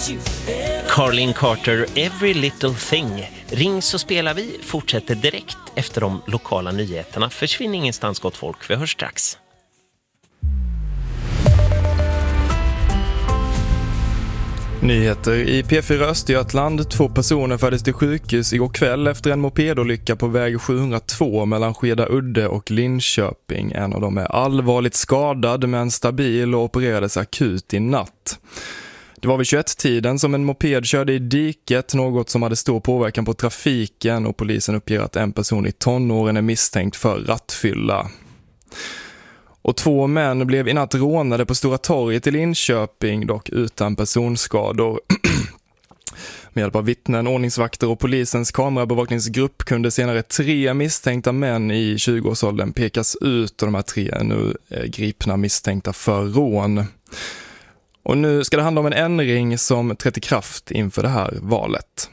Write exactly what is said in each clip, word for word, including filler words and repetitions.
Carlin Carter, Every Little Thing. Ring så spelar vi fortsätter direkt efter de lokala nyheterna. Försvinn ingenstans, gott folk. Vi hörs strax. Nyheter i P fyra Östergötland. Två personer fördes till sjukhus igår kväll efter en mopedolycka på väg sjuhundratvå mellan Skeda Udde och Linköping. En av dem är allvarligt skadad men stabil och opererades akut i natt. Det var vid tjugoett-tiden som en moped körde i diket, något som hade stor påverkan på trafiken, och polisen uppger att en person i tonåren är misstänkt för rattfylla. Och två män blev i natt rånade på Stora torget i Linköping, dock utan personskador. Med hjälp av vittnen, ordningsvakter och polisens kamerabevakningsgrupp kunde senare tre misstänkta män i tjugoårsåldern pekas ut, och de här tre är nu gripna misstänkta för rån. Och nu ska det handla om en ändring som trätt i kraft inför det här valet.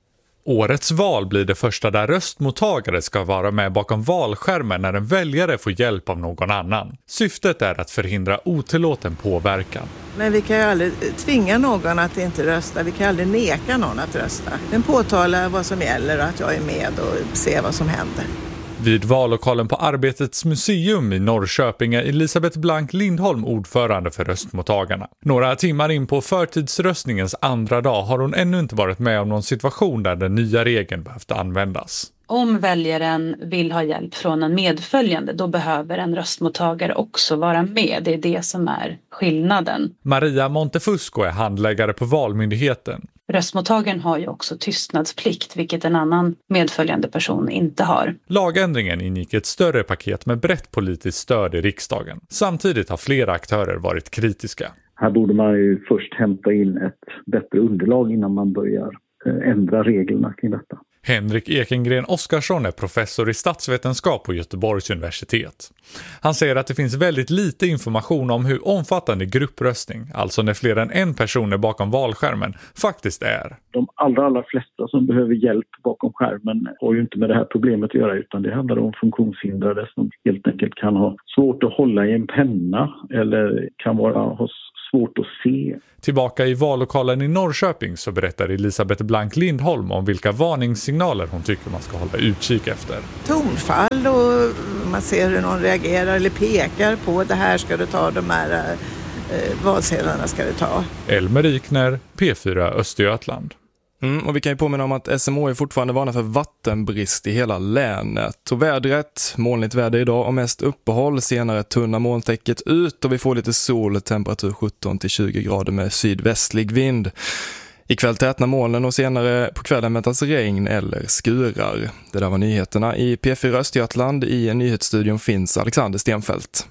Årets val blir det första där röstmottagare ska vara med bakom valskärmen när en väljare får hjälp av någon annan. Syftet är att förhindra otillåten påverkan. Men vi kan ju aldrig tvinga någon att inte rösta. Vi kan aldrig neka någon att rösta. Men påtala vad som gäller och att jag är med och ser vad som händer. Vid vallokalen på Arbetets museum i Norrköping är Elisabeth Blank Lindholm ordförande för röstmottagarna. Några timmar in på förtidsröstningens andra dag har hon ännu inte varit med om någon situation där den nya regeln behövt användas. Om väljaren vill ha hjälp från en medföljande, då behöver en röstmottagare också vara med. Det är det som är skillnaden. Maria Montefusco är handläggare på Valmyndigheten. Röstmottagaren har ju också tystnadsplikt, vilket en annan medföljande person inte har. Lagändringen ingick ett större paket med brett politiskt stöd i riksdagen. Samtidigt har flera aktörer varit kritiska. Här borde man ju först hämta in ett bättre underlag innan man börjar ändra reglerna kring detta. Henrik Ekengren Oskarsson är professor i statsvetenskap på Göteborgs universitet. Han säger att det finns väldigt lite information om hur omfattande gruppröstning, alltså när fler än en person är bakom valskärmen, faktiskt är. De allra, allra flesta som behöver hjälp bakom skärmen har ju inte med det här problemet att göra, utan det handlar om funktionshindrade som helt enkelt kan ha svårt att hålla i en penna eller kan vara ha svårt att se. Tillbaka i vallokalen i Norrköping så berättar Elisabeth Blank Lindholm om vilka varningssignaler hon tycker man ska hålla utkik efter. Tonfall, och man ser hur någon reagerar eller pekar på det här ska du ta, de här eh, valsedlarna ska du ta. Elmer Ikner, P fyra Östergötland. Mm, och vi kan ju påminna om att S M H är fortfarande varnar för vattenbrist i hela länet. Och vädret, molnigt väder idag och mest uppehåll, senare tunna molntäcket ut och vi får lite sol, temperatur sjutton till tjugo grader med sydvästlig vind. Ikväll tätnar molnen och senare på kvällen väntas regn eller skurar. Det där var nyheterna i P fyra Östergötland. I nyhetsstudion finns Alexander Stenfeldt.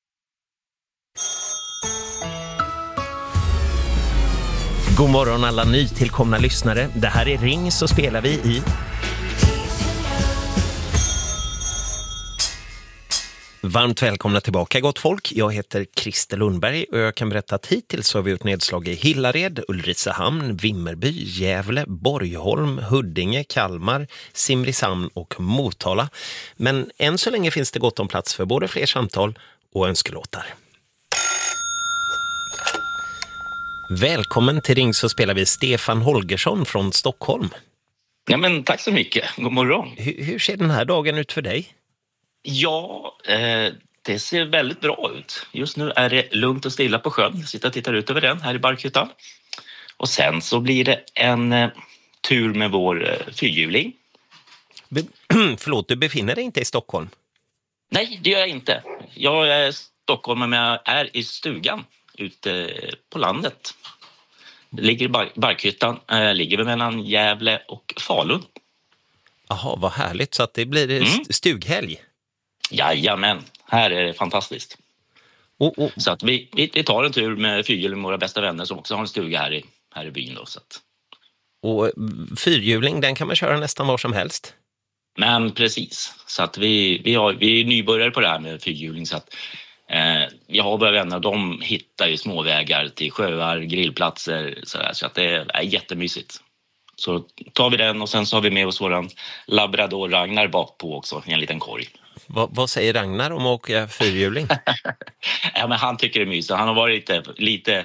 God morgon alla nytillkomna lyssnare. Det här är Ring så spelar vi i. Varmt välkomna tillbaka gott folk. Jag heter Christer Lundberg och jag kan berätta att hittills har vi gjort nedslag i Hillared, Ulricehamn, Vimmerby, Gävle, Borgholm, Huddinge, Kalmar, Simrishamn och Motala. Men än så länge finns det gott om plats för både fler samtal och önskelåtar. Välkommen till Ring så spelar vi Stefan Holgersson från Stockholm. Ja, men tack så mycket. God morgon. Hur, hur ser den här dagen ut för dig? Ja, eh, det ser väldigt bra ut. Just nu är det lugnt och stilla på sjön. Jag sitter och tittar ut över den här i Barkhyttan. Och sen så blir det en eh, tur med vår eh, fyrhjuling. Be- Förlåt, du befinner dig inte i Stockholm? Nej, det gör jag inte. Jag är i Stockholm men jag är i stugan ute på landet. Det ligger i Bar- Barkhyttan, äh, ligger mellan Gävle och Falun. Jaha, vad härligt. Så att det blir mm. stughelg. Jajamän, här är det fantastiskt. Oh, oh. Så att vi, vi, vi tar en tur med fyrhjuling med våra bästa vänner som också har en stuga här i, här i byn. Då, så att. Och fyrhjuling, den kan man köra nästan var som helst. Men precis, så att vi, vi, har, vi är nybörjare på det här med fyrhjuling så att Eh, jag har våra vänner, de hittar ju småvägar till sjöar, grillplatser sådär, så att det är jättemysigt. Så tar vi den och sen så har vi med oss våran labrador Ragnar bak på också i en liten korg. Va, vad säger Ragnar om att åka fyrhjuling? Ja, men han tycker det är mysigt. Han har varit lite, lite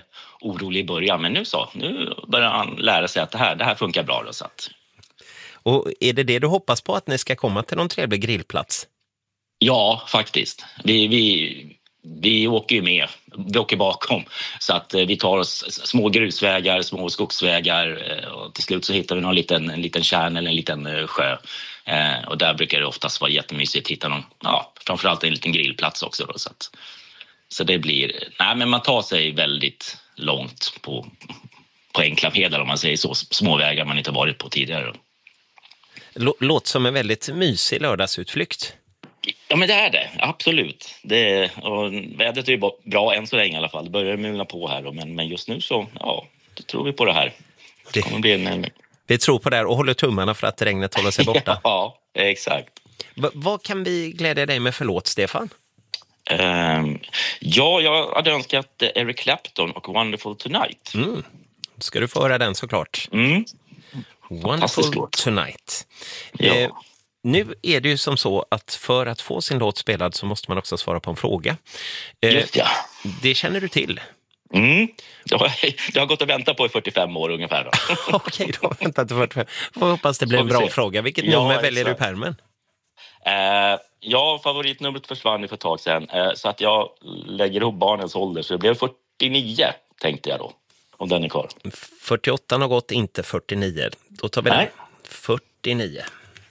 orolig i början, men nu så, nu börjar han lära sig att det här, det här funkar bra då, så att... Och är det det du hoppas på, att ni ska komma till någon trevlig grillplats? Ja, faktiskt. Vi, vi, vi åker ju med, vi åker bakom, så att vi tar oss små grusvägar, små skogsvägar, och till slut så hittar vi någon liten, en liten kärn eller en liten sjö. Eh, och där brukar det oftast vara jättemysigt att hitta någon, ja, framförallt en liten grillplats också då, så att, så det blir, nej men man tar sig väldigt långt på, på enkla pedlar, om man säger så, småvägar man inte varit på tidigare. Låter som en väldigt mysig lördagsutflykt. Ja, men det är det, absolut. Det, och vädret är ju bra än så länge i alla fall. Det börjar mulna på här då, men, men just nu så, ja, då tror vi på det här. Det kommer bli en... Vi tror på det här och håller tummarna för att regnet håller sig borta. Ja, exakt. V- vad kan vi glädja dig med för låt, Stefan? Um, ja, jag hade önskat Eric Clapton och Wonderful Tonight. Mm. Ska du få höra den såklart. Mm. Wonderful Tonight. Ja. Eh, nu är det ju som så att för att få sin låt spelad så måste man också svara på en fråga. Eh, Just ja. Det känner du till? Mm. Det har, det har gått att vänta på i fyrtiofem år ungefär. Okej, då har väntat i fyrtiofem. Jag hoppas det blir en bra se. fråga. Vilket Ja, nummer väljer du i exakt. pärmen? Uh, ja, favoritnumret försvann för ett tag sedan. Uh, så att jag lägger ihop barnens ålder. Så det blev fyrtionio, tänkte jag då. Om den är kvar. fyrtioåtta har gått, inte fyrtionio. Då tar vi Nej. den. fyrtionio.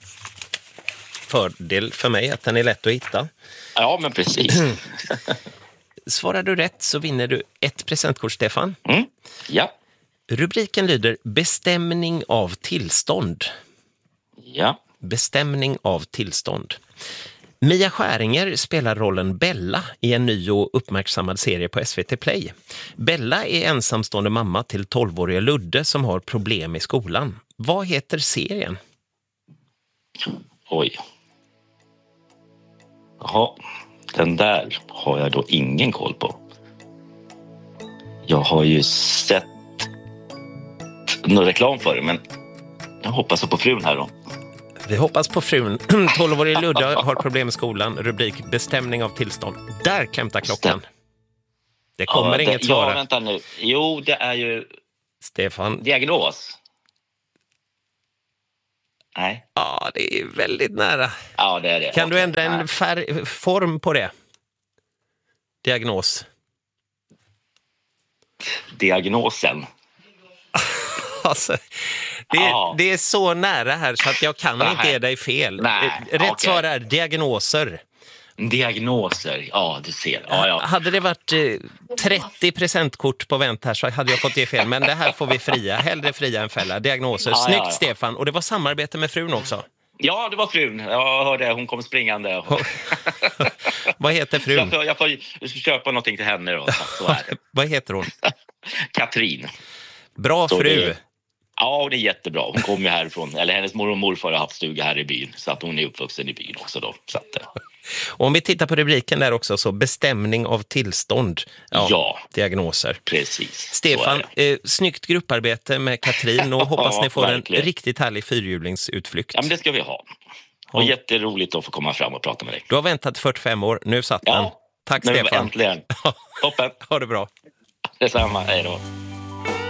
Fördel för mig att den är lätt att hitta. Ja, men precis. Svarar du rätt så vinner du ett presentkort, Stefan. Mm. Ja. Rubriken lyder Bestämning av tillstånd. Ja. Bestämning av tillstånd. Mia Skäringer spelar rollen Bella i en ny och uppmärksammad serie på S V T Play. Bella är ensamstående mamma till tolvåriga Ludde som har problem i skolan. Vad heter serien? Oj. Jaha. Den där har jag då ingen koll på. Jag har ju sett någon reklam för det, men jag hoppas på frun här då. Vi hoppas på frun. tolvåriga Ludde har problem i skolan. Rubrik Bestämning av tillstånd. Där klämtar klockan. Det kommer ja, det, inget svara. Ja, vänta nu. Jo, det är ju... Stefan. Diagnos. Nej. Ja, det är väldigt nära. Ja, det är det. Kan Okej. du ändra en färg, form på det? Diagnos. Diagnosen. Alltså, det, är, Ja. det är så nära här så att jag kan Nej. inte ge dig fel. Nej, Rätt okej. svar är diagnoser. Diagnoser. Ja, du ser. Ja, ja. Hade det varit eh, trettio presentkort på vänt här så hade jag fått ge fel. Men det här får vi fria. Hellre fria än fälla. Diagnoser. Ja, Snyggt, ja, ja. Stefan. Och det var samarbete med frun också. Ja, det var frun. Jag hörde, hon kom springande. Vad heter frun? Jag får, jag får köpa någonting till henne då. Så är det. Vad heter hon? Katrin. Bra Så fru. det- Ja, hon är jättebra. Hon kommer ju härifrån, eller hennes mor och morfar har haft stuga här i byn. Så att hon är uppvuxen i byn också då. Så att, eh, Och om vi tittar på rubriken där också så bestämning av tillstånd. Ja, Ja. Diagnoser. precis. Så Stefan, är det. eh, snyggt grupparbete med Katrin och hoppas Ja, ni får verkligen. en riktigt härlig fyrhjulingsutflykt. Ja, men det ska vi ha. Och jätteroligt att få komma fram och prata med dig. Du har väntat fyrtiofem år, nu satt den. Ja, Tack men Stefan. äntligen. Toppen. Ha det bra. Detsamma. Hej då.